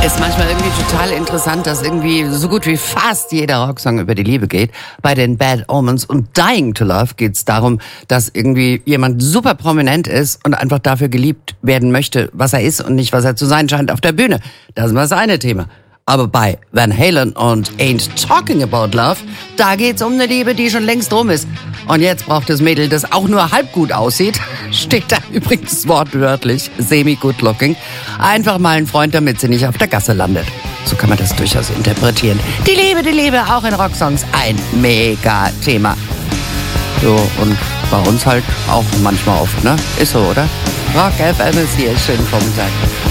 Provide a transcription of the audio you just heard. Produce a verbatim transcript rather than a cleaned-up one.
Ist manchmal irgendwie total interessant, dass irgendwie so gut wie fast jeder Rocksong über die Liebe geht. Bei den Bad Omens und Dying to Love geht es darum, dass irgendwie jemand super prominent ist und einfach dafür geliebt werden möchte, was er ist und nicht, was er zu sein scheint auf der Bühne. Das ist mal das eine Thema. Aber bei Van Halen und Ain't Talking About Love, da geht's um eine Liebe, die schon längst rum ist. Und jetzt braucht das Mädel, das auch nur halb gut aussieht, steht da übrigens wortwörtlich, semi-good looking, einfach mal einen Freund, damit sie nicht auf der Gasse landet. So kann man das durchaus interpretieren. Die Liebe, die Liebe, auch in Rocksongs ein Mega-Thema. So, und bei uns halt auch manchmal oft, ne? Ist so, oder? Rock F M ist hier, schönen Vormittag.